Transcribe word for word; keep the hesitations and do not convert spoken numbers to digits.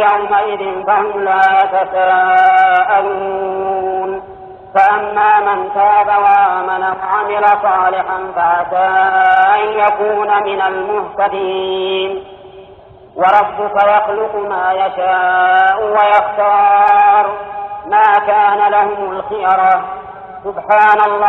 يومئذ فهم لا يتساءلون فأما من تاب وآمن وعمل صالحا فعسى أن يكون من المهتدين وربك يخلق ما يشاء ويختار ما كان لهم الخيرة سبحان الله